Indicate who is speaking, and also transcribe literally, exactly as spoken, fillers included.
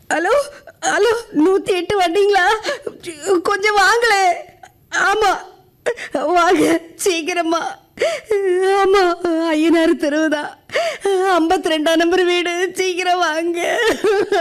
Speaker 1: Hello hello நூற்றி எட்டு வண்டிங்களா? கொஞ்சம் வாங்களே. ஆமாம் வாங்க சீக்கிரமா. ஆமாம் ஐயனார் தெருவுதான், ஐம்பத்தி ரெண்டாம் நம்பர் வீடு. சீக்கிரம் வாங்க.